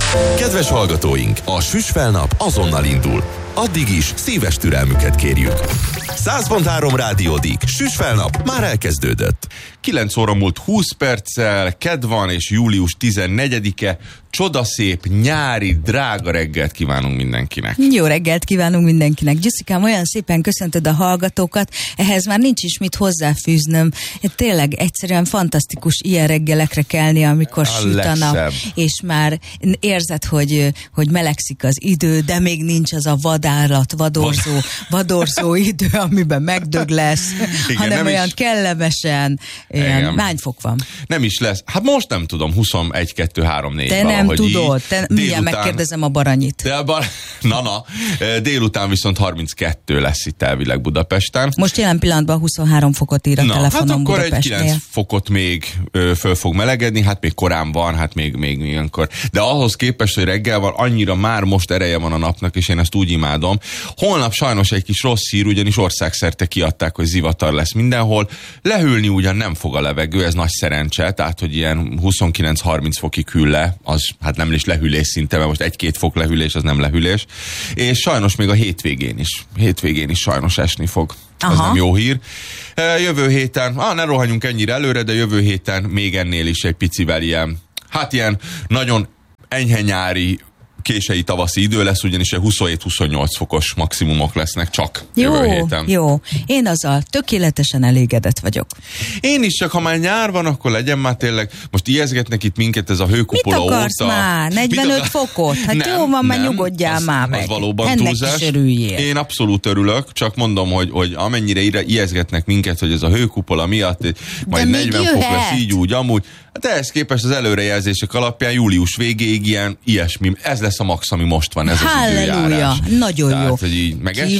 Kedves hallgatóink, a Süsfelnap azonnal indul. Addig is szíves türelmüket kérjük. 100.3 Rádiódik, Süsfelnap már elkezdődött. 9 óra múlt 20 perccel, kedd van és július 14-e, csodaszép, nyári, drága reggelt kívánunk mindenkinek. Jó reggelt kívánunk mindenkinek. Gyuszikám, olyan szépen köszöntöd a hallgatókat, ehhez már nincs is mit hozzáfűznöm. Tényleg egyszerűen fantasztikus ilyen reggelekre kelni, amikor süt a nap, és már érzed, hogy melegszik az idő, de még nincs az a vadállat, vadorzó idő, amiben megdög lesz, igen, hanem olyan kellemesen, hány fok van? Nem is lesz. Hát most nem tudom, 21, 2, 3, 4 Te nem tudod, mindjárt megkérdezem a Baranyit. Délután viszont 32 lesz itt elvileg Budapesten. Most jelen pillanatban 23 fokot ír a telefonom Budapestnél. Hát akkor egy 9 fokot még föl fog melegedni, hát még korán van, hát még ilyenkor. De ahhoz képest, hogy reggel van, annyira már most ereje van a napnak, és én ezt úgy imádom. Holnap sajnos egy kis rossz hír, ugyanis országszerte kiadták, hogy zivatar lesz mindenhol. Lehűlni ugyan nem fog a levegő, ez nagy szerencse, tehát hogy ilyen 29-30 fokig hűl le, az hát nem is lehűlés szinte, mert most 1-2 fok lehűlés, az nem lehűlés. És sajnos még a hétvégén is sajnos esni fog. Aha. Ez nem jó hír. Jövő héten, ne rohanjunk ennyire előre, de jövő héten még ennél is egy picivel ilyen nagyon enyhe nyári, késői tavaszi idő lesz, ugyanis 27-28 fokos maximumok lesznek csak jövő héten. Jó, én azzal tökéletesen elégedett vagyok. Én is, csak ha már nyár van, akkor legyen már tényleg, most ijeszgetnek itt minket ez a hőkupola óta. Mit akarsz már? 45 fokot? Hát nem, jó van, már nyugodjál már meg. Az valóban túlzás. Én abszolút örülök, csak mondom, hogy amennyire ijeszgetnek minket, hogy ez a hőkupola miatt majd 40 fok lesz így úgy, amúgy. Hát ehhez képest az előrejelzések alapján július végéig ilyesmi, ez lesz a max, ami most van, ez halleluja, az időjárás. Nagyon tehát, jó. Hogy így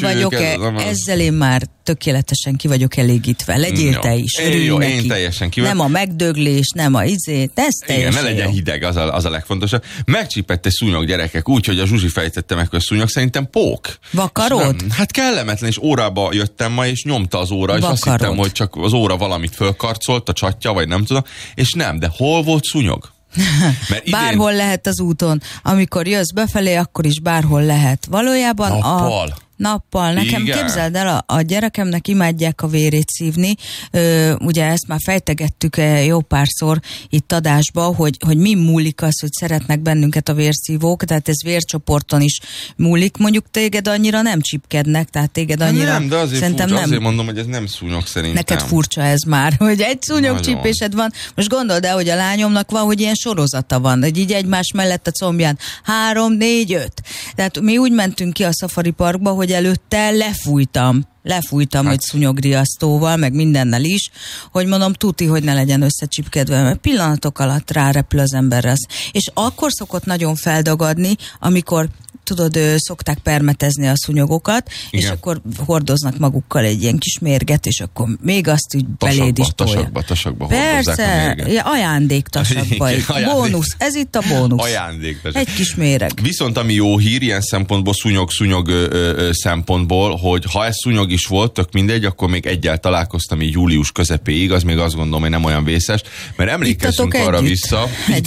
ezzel én már tökéletesen ki vagyok elégítve. Legyél te is, örülj neki. Én teljesen ki vagyok. Nem a megdöglés, nem a izét, ez teljesen. Igen, ne legyen hideg, az a legfontosabb. Megcsípett egy szúnyog, gyerekek, úgy, hogy a Zsuzsi fejtette meg, hogy a szúnyog szerintem pók. Vakarod? Hát kellemetlen, és órába jöttem ma, és nyomta az óra, és azt hittem, hogy csak az óra valamit fölkarcolt, a csatja, vagy nem tudom, és nem, de hol volt szúnyog? Bárhol lehet az úton. Amikor jössz befelé, akkor is bárhol lehet. Valójában nappal. Nekem igen. Képzeld el, a gyerekemnek imádják a vérét szívni. Ugye ezt már fejtegettük jó párszor itt adásba, hogy mi múlik az, hogy szeretnek bennünket a vérszívók, tehát ez vércsoporton is múlik. Mondjuk téged annyira nem csipkednek, tehát téged annyira... Nem, de azért szerintem furcsa, azért mondom, hogy ez nem szúnyog szerintem. Neked furcsa ez már, hogy egy szúnyogcsípésed van. Most gondold el, hogy a lányomnak van, hogy ilyen sorozata van, hogy így egymás mellett a combján 3, 4, 5. Tehát mi úgy mentünk ki a Safari Parkba, hogy előtte lefújtam, hogy szúnyogriasztóval, meg mindennel is, hogy mondom, tuti, hogy ne legyen összecsipkedve, mert pillanatok alatt rárepül az emberre. És akkor szokott nagyon feldagadni, amikor tudod, szokták permetezni a szúnyogokat, igen. És akkor hordoznak magukkal egy ilyen kis mérget, és akkor még azt úgy beléd is tolja. Tasakba persze, ajándéktasakba. Bónusz, ez itt a bónusz. Ajándéktasak. Egy kis méreg. Viszont ami jó hír, ilyen szempontból, szúnyog szempontból, hogy ha ez szúnyog is volt, tök mindegy, akkor még egyel találkoztam így július közepéig, az még azt gondolom, hogy nem olyan vészes, mert emlékezzünk arra együtt. Vissza.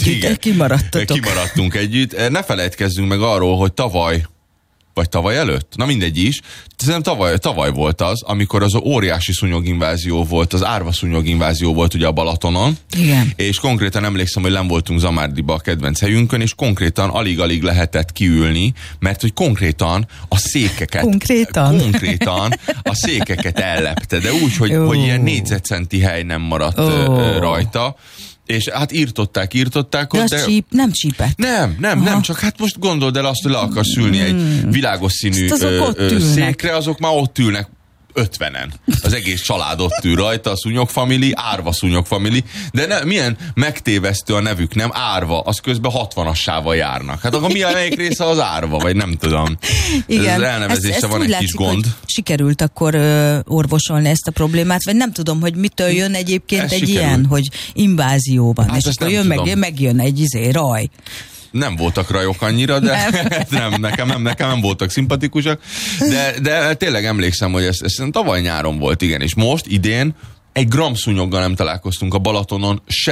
Kimaradtunk együtt. Ne felejtkezzünk meg arról, hogy tavaly előtt? Na mindegy is. Szerintem tavaly volt az, amikor az óriási szúnyoginvázió volt, az árva szúnyoginvázió volt ugye a Balatonon. Igen. És konkrétan emlékszem, hogy nem voltunk Zamárdiba a kedvenc helyünkön, és konkrétan alig-alig lehetett kiülni, mert hogy konkrétan a székeket... Konkrétan a székeket ellepte, de úgy, hogy ilyen négyzetcenti hely nem maradt rajta. És hát írtották. De nem csípett. Nem, csak hát most gondold el azt, hogy le akarsz ülni egy világos színű székre, azok már ott ülnek 50-en. Az egész család ott ül rajta, a szúnyogfamili, árva szúnyogfamili, de milyen megtévesztő a nevük, nem árva, az közben 60-assával járnak. Hát akkor melyik része az árva, vagy nem tudom. Igen. Ez elnevezésre van egy látszik, kis gond. Sikerült akkor orvosolni ezt a problémát, vagy nem tudom, hogy mitől jön egyébként ez egy sikerült. Ilyen, hogy invázió van, hát és akkor megjön egy raj. Nem voltak rajok annyira, de nekem nem voltak szimpatikusak, de tényleg emlékszem, hogy ez tavaly nyáron volt, igen, és most idén egy gramm szúnyoggal nem találkoztunk a Balatonon se.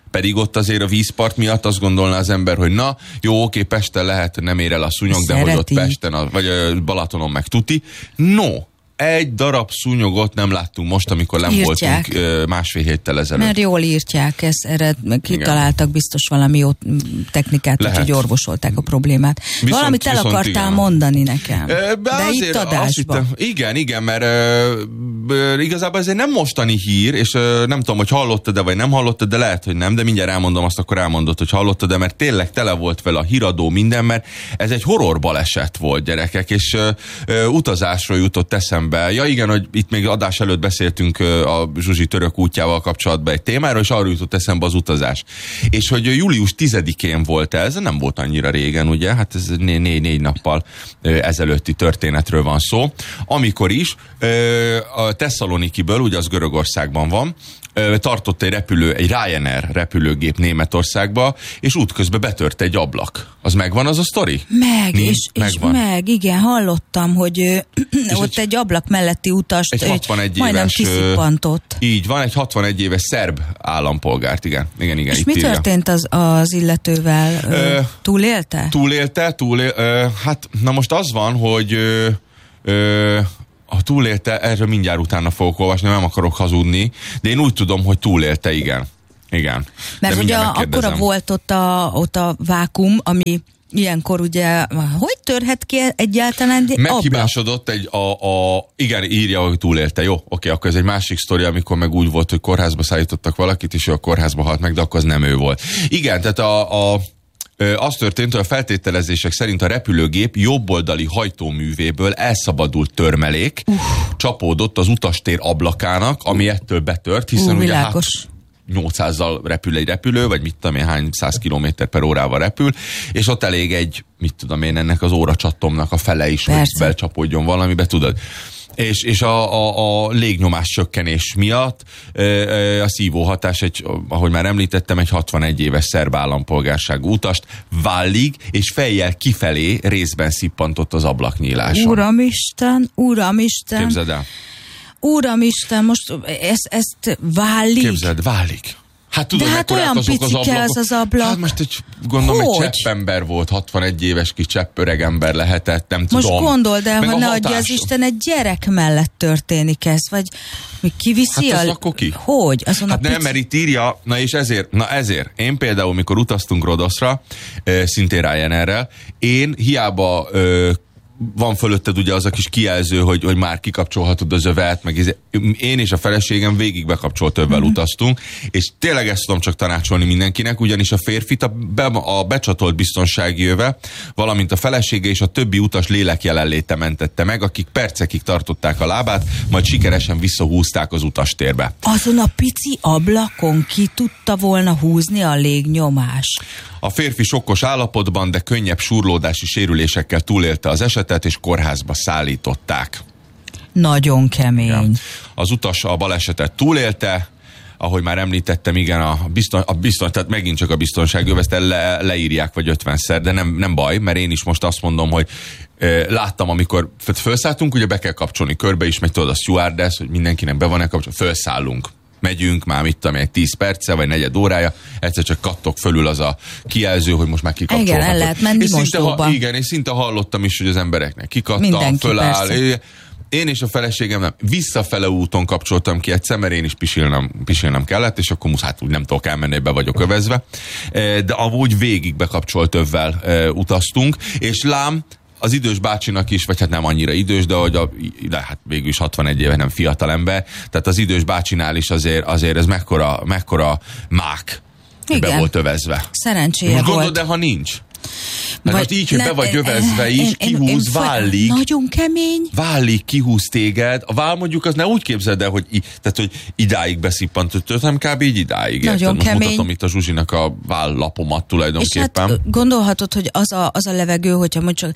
Pedig ott azért a vízpart miatt azt gondolná az ember, hogy na, jó, oké, Pesten lehet, nem ér el a szúnyog, de hogy ott Pesten, vagy Balatonon meg tuti. No, egy darab szúnyogot nem láttunk most, amikor nem voltunk másfél héttel ezelőtt. Mert jól írtják, erre kitaláltak biztos valami jó technikát, úgyhogy orvosolták a problémát. Valamit el akartál mondani nekem, de itt adásban. Igen, mert igazából ez egy nem mostani hír, és nem tudom, hogy hallottad-e, vagy nem hallottad, de lehet, hogy nem, de mindjárt elmondom, azt akkor elmondod, hogy hallottad-e, mert tényleg tele volt vele a híradó minden, mert ez egy horror baleset volt, gyerekek, és utazásról jutott eszembe. Ja igen, hogy itt még adás előtt beszéltünk a Zsuzsi török útjával kapcsolatban egy témáról, és arról jutott eszembe az utazás. És hogy július 10-én volt ez, nem volt annyira régen, ugye? Hát ez négy nappal ezelőtti történetről van szó. Amikor is a Tesszalonikiből, ugye az Görögországban van, tartott egy Ryanair repülőgép Németországba, és útközben betört egy ablak. Az megvan az a sztori? Igen, hallottam, hogy ott egy ablak melletti utast egy 61 majdnem kiszippantott. Így van, egy 61 éves szerb állampolgárt, igen. És mi történt az illetővel? Túlélte? Túlélte. Hát, na most az van, hogy ha túlélte, erről mindjárt utána fogok olvasni, nem akarok hazudni, de én úgy tudom, hogy túlélte, igen. Mert ugye akkora volt ott a vákum, ami ilyenkor ugye, hogy törhet ki egyáltalán egy meghibásodott igen, írja, hogy túlélte. Jó, oké, akkor ez egy másik sztori, amikor meg úgy volt, hogy kórházba szállítottak valakit, és ő a kórházba halt meg, de akkor az nem ő volt. Igen, tehát az történt, hogy a feltételezések szerint a repülőgép jobboldali hajtóművéből elszabadult törmelék csapódott az utastér ablakának, ami ettől betört, hiszen ugye hát 800-zal repül egy repülő, vagy mit tudom én, hány 100 km/h repül, és ott elég egy, mit tudom én, ennek az óracsattomnak a fele is, hogy belcsapódjon valamibe, tudod. És a légnyomás csökkenés miatt a szívóhatás, ahogy már említettem, egy 61 éves szerb állampolgárságú utast vállig és fejjel kifelé részben szippantott az ablaknyíláson. Uramisten! Képzeld el. Uramisten, most ezt válik? Képzeld, válik. Hát tudod, de hát olyan picike az ablak. Hát most gondolom, egy cseppember volt, 61 éves kis csepp öreg ember lehetett, nem tudom. Most gondold el, ha ne adja az Isten, egy gyerek mellett történik ez, vagy mi kiviszi hát akkor ki? Hogy? Hát nem, mert itt írja, ezért. Én például, mikor utaztunk Rodoszra, szintén Ryanairrel, én hiába van fölötted ugye az a kis kijelző, hogy már kikapcsolhatod az övet, meg én és a feleségem végig bekapcsolt övvel utaztunk, és tényleg ezt tudom csak tanácsolni mindenkinek, ugyanis a férfit a becsatolt biztonsági öve, valamint a felesége és a többi utas lélekjelenléte mentette meg, akik percekig tartották a lábát, majd sikeresen visszahúzták az utastérbe. Azon a pici ablakon ki tudta volna húzni a légnyomás? A férfi sokkos állapotban, de könnyebb súrlódási sérülésekkel túlélte az esetet, és kórházba szállították. Nagyon kemény. Ja. Az utas a balesetet túlélte, ahogy már említettem, igen, tehát megint csak a biztonsági övet leírják vagy 50-szer, de nem baj, mert én is most azt mondom, hogy láttam, amikor felszálltunk, ugye be kell kapcsolni, körbe is megy, tudod, a stewardess, hogy mindenkinek be van-e kapcsolni, felszállunk. Megyünk, már mit tudom, egy 10 perce, vagy negyed órája, egyszer csak kattog fölül az a kijelző, hogy most már kikapcsolhatod. Igen, el lehet menni mosdóba. És szinte hallottam is, hogy az embereknek kikattan, föláll. Persze. Én és a feleségem nem. Visszafele úton kapcsoltam ki egyszer, mert én is pisilnem kellett, és akkor hát úgy nem tudok elmenni, be vagyok övezve. De amúgy végig bekapcsolt övvel utaztunk, és lám, az idős bácsinak is, vagy hát nem annyira idős, de hát végül is 61 éve, nem fiatal ember, tehát az idős bácsinál is azért ez mekkora mák be volt övezve. Szerencséje volt. Gondolod, de ha nincs? Hát így, hogy be vagy övezve is, kihúz, vállig. Nagyon kemény. Vállig, kihúz téged. A vál mondjuk az ne úgy képzeld el, hogy idáig beszippantott, hanem kb. Így idáig. Nagyon most kemény. mutatom itt a Zsuzsinak a vállapomat tulajdonképpen. És hát gondolhatod, hogy az a levegő, hogyha mondjuk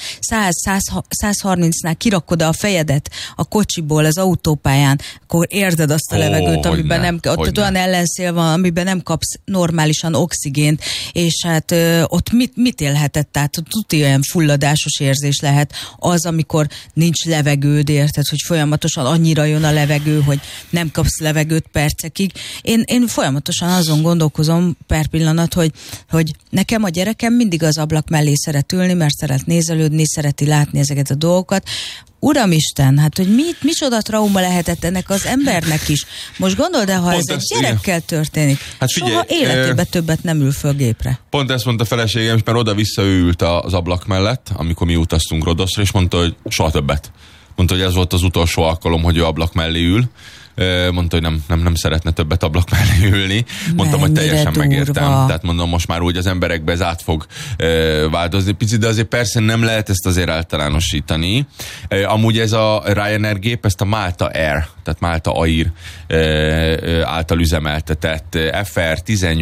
100-130-nál kirakod a fejedet a kocsiból az autópályán, akkor érzed azt a levegőt, amiben ott olyan ellenszél van, amiben nem kapsz normálisan oxigént, és hát ott mit élhetett át tehát tuti olyan fulladásos érzés lehet az, amikor nincs levegőd, érted, hogy folyamatosan annyira jön a levegő, hogy nem kapsz levegőt percekig. Én folyamatosan azon gondolkozom per pillanat, hogy nekem a gyerekem mindig az ablak mellé szeret ülni, mert szeret nézelődni, szereti látni ezeket a dolgokat. Uramisten, hát hogy micsoda trauma lehetett ennek az embernek is. Most gondold el, ha pont ez egy gyerekkel történik, hát figyelj, soha életében többet nem ül föl gépre. Pont ezt mondta a feleségem, mert oda-vissza ő ült az ablak mellett, amikor mi utaztunk Rodoszra, és mondta, hogy soha többet. Mondta, hogy ez volt az utolsó alkalom, hogy ő ablak mellé ül. Mondta, hogy nem szeretne többet ablak mellé ülni. Mondtam, hogy teljesen megértem. Tehát mondom, most már úgy az emberekbe ez át fog változni picit, de azért persze nem lehet ezt azért általánosítani. Amúgy ez a Ryanair gép, ezt a Malta Air, tehát Malta Air által üzemeltetett FR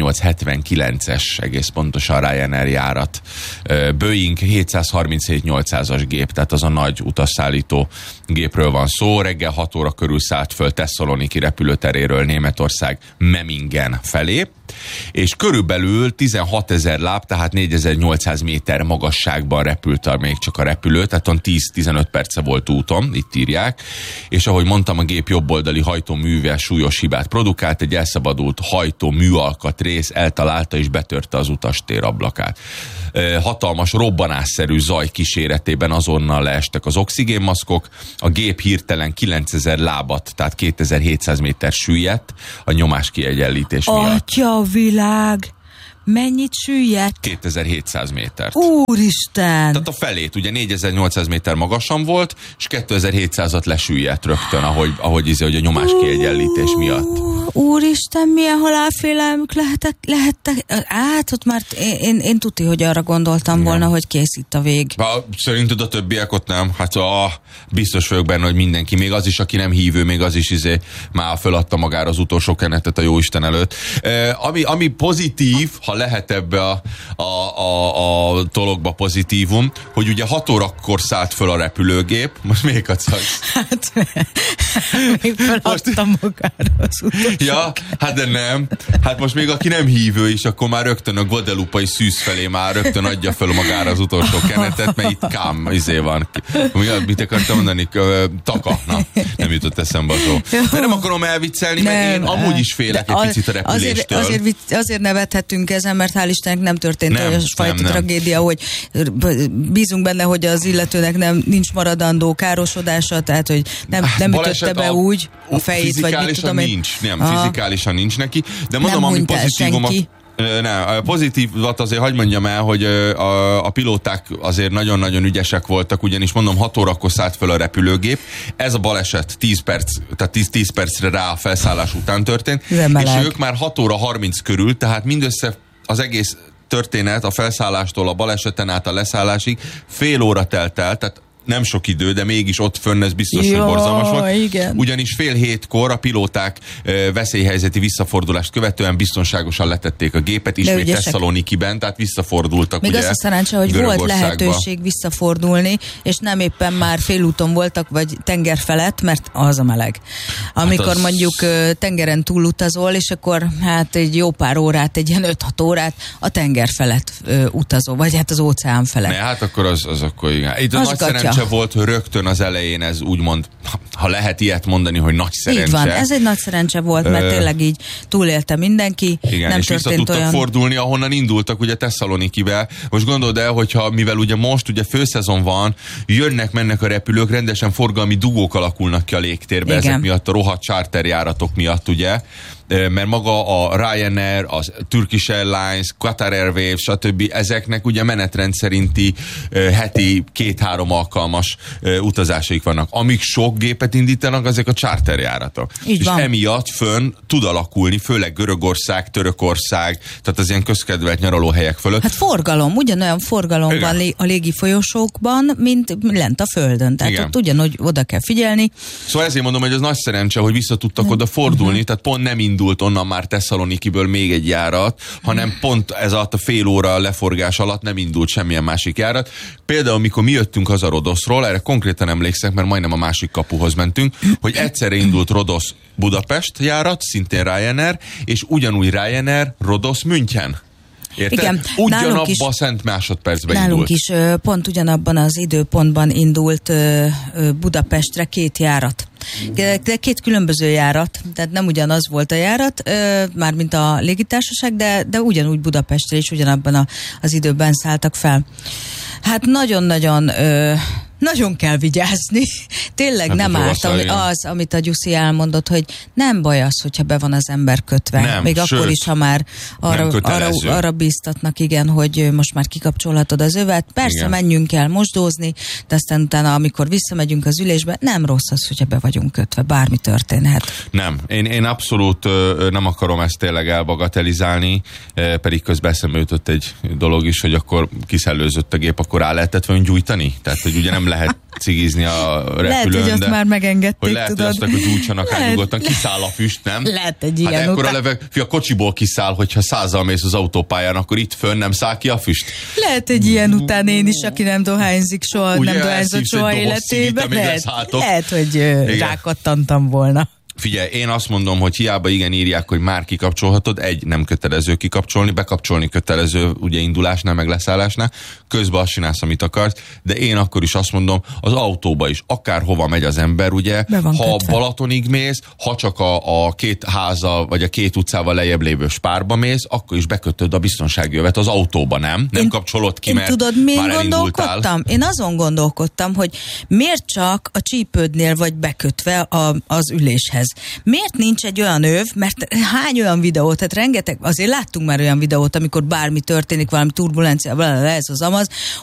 1879-es egész pontosan Ryanair járat. Boeing 737-800-as gép, tehát az a nagy utasszállító gépről van szó. Reggel 6 óra körül szállt föl Thessaloniki repülőteréről Németország Memmingen felé, és körülbelül 16 000 láb, tehát 4800 méter magasságban repült még csak a repülő, tehát 10-15 perce volt úton, itt írják, és ahogy mondtam, a gép jobboldali hajtóműve súlyos hibát produkált, egy elszabadult hajtó műalkatrész eltalálta és betörte az utastér ablakát. Hatalmas robbanásszerű zaj kíséretében azonnal leestek az oxigénmaszkok, a gép hirtelen 9000 lábat, tehát 2700 méter süllyedt a nyomáskiegyenlítés miatt. Atya világ! Mennyit süllyedt? 2700 métert. Úristen! Tehát a felét, ugye 4800 méter magasan volt, és 2700-at lesüllyedt rögtön, ahogy a nyomáskiegyenlítés miatt. Úristen, milyen halálfélelmük lehettek. Ott már én tuti, hogy arra gondoltam volna, hogy kész itt a vég. Szerinted a többiek ott nem? Hát biztos vagyok benne, hogy mindenki, még az is, aki nem hívő, még az is már föladta magára az utolsó kenetet a jóisten előtt. Ami pozitív, ha lehet ebbe a dologba pozitívum, hogy ugye 6 órakor szállt föl a repülőgép, most még kacagsz. Hát még feladtam magára az utolsó. Ja, hát de nem. Hát most még aki nem hívő is, akkor már rögtön a guadalupai szűz felé már rögtön adja föl magára az utolsó kenetet, mert itt van. Mit akartam mondani? Taka. Na, nem jutott eszembe a szó. De nem akarom elviccelni, mert én amúgy is félek egy picit a repüléstől. Azért nevethetünk ezen, mert hál' Istennek nem történt olyasfajta tragédia, hogy bízunk benne, hogy az illetőnek nincs maradandó károsodása, tehát hogy nem ütötte be úgy a fejét, vagy mit tudom én. Fizikálisan nincs neki, de mondom, ami pozitívat azért hadd mondjam el, hogy a pilóták azért nagyon-nagyon ügyesek voltak, ugyanis mondom, 6 órakor szállt föl a repülőgép. Ez a baleset 10 percre rá a felszállás után történt, és ők már 6 óra 30 körül, tehát mindössze az egész történet a felszállástól a baleseten át a leszállásig fél óra telt el, tehát nem sok idő, de mégis ott fönn ez biztos, hogy borzalmas volt. Igen. Ugyanis 6:30 a pilóták veszélyhelyzeti visszafordulást követően biztonságosan letették a gépet, ismét Thessalonikiben, tehát visszafordultak. Még az a szerencse, hogy volt lehetőség visszafordulni, és nem éppen már félúton voltak, vagy tenger felett, mert az a meleg. Amikor mondjuk tengeren túlutazol, és akkor hát egy jó pár órát, egy ilyen 5-6 órát a tenger felett utazol, vagy hát az óceán felett. Ne, hát akkor az akkor igen. Itt az nagy szerencse volt, hogy rögtön az elején ez úgymond, ha lehet ilyet mondani, hogy nagy szerencse. Így van, ez egy nagy szerencse volt, mert tényleg így túlélte mindenki. Igen, nem és vissza tudtak fordulni, ahonnan indultak ugye Thessalonikibe. Most gondold el, hogyha mivel ugye most ugye főszezon van, jönnek-mennek a repülők, rendesen forgalmi dugók alakulnak ki a légtérbe, ezek miatt a rohadt charterjáratok miatt, ugye. Mert maga a Ryanair, az Turkish Airlines, Qatar Airways, stb. Ezeknek ugye menetrend szerinti heti 2-3 alkalmas utazásaik vannak. Amíg sok gépet indítanak, ezek a charterjáratok. És emiatt fönn tud alakulni, főleg Görögország, Törökország, tehát az ilyen közkedvelt nyaralóhelyek fölött. Hát forgalom, ugyanolyan forgalom van a légi folyosókban, mint lent a földön. Tehát ott ugyanúgy oda kell figyelni. Szóval ezért mondom, hogy az nagy szerencse, hogy vissza tudtak oda fordulni, tehát pont nem indult onnan már Thessalonikiből még egy járat, hanem pont ez alatt a fél óra leforgás alatt nem indult semmilyen másik járat. Például, mikor mi jöttünk haza Rodoszról, erre konkrétan emlékszek, mert majdnem a másik kapuhoz mentünk, hogy egyszerre indult Rodosz-Budapest járat, szintén Ryanair, és ugyanúgy Ryanair Rodosz-München. Érted? Igen. Ugyanabban a szent másodpercben nálunk indult. is pont ugyanabban az időpontban indult Budapestre 2 járat. De 2 különböző járat, tehát nem ugyanaz volt a járat, mármint a légitársaság, de ugyanúgy Budapestre is ugyanabban az időben szálltak fel. Hát nagyon-nagyon nagyon kell vigyázni. Tényleg hát nem árt az, amit a Gyuszi elmondott, hogy nem baj az, hogyha be van az ember kötve. Nem, még akkor is, ha már arra bíztatnak, igen, hogy most már kikapcsolhatod az övet. Persze, igen, menjünk el mosdózni, de aztán utána, amikor visszamegyünk az ülésbe, nem rossz az, hogyha be vagyunk kötve, bármi történhet. Nem, én abszolút nem akarom ezt tényleg elbagatelizálni, pedig közben eszembe jutott egy dolog is, hogy akkor kiszellőzött a gép, akkor rá lehetett gyújtani? Tehát, hogy ugye nem lehet cigizni a repülőn, lehet, hogy azt már megengedték, hogy lehet, tudod. Hogy azt, hogy gyújtsanak át nyugodtan, kiszáll a füst, nem? Lehet egy ilyen után. A kocsiból kiszáll, hogyha 100-al mész az autópályán, akkor itt fönn nem száll ki a füst. Lehet egy ilyen után én is, aki nem dohányzik soha, ugye, nem dohányzott soha életében. Lehet, hogy rákattantam volna. Figyelj, én azt mondom, hogy hiába igen írják, hogy már kikapcsolhatod, nem kötelező kikapcsolni, bekapcsolni kötelező, ugye indulásnál, meg leszállásnál, közben azt csinálsz, amit akarsz, de én akkor is azt mondom, az autóba is, akárhova megy az ember, ugye, ha Balatonig mész, ha csak a 2 háza, vagy a 2 utcával lejjebb lévő Spárba mész, akkor is bekötöd a biztonsági övet az autóba, nem? Nem kapcsolod ki, mert tudod, már elindultál. Én azon gondolkodtam, hogy miért csak a csípődnél vagy bekötve az üléshez. Miért nincs egy olyan öv, mert hány olyan videót, tehát rengeteg, azért láttunk már olyan videót, amikor bármi történik, valami turbulencia, ez az amaz,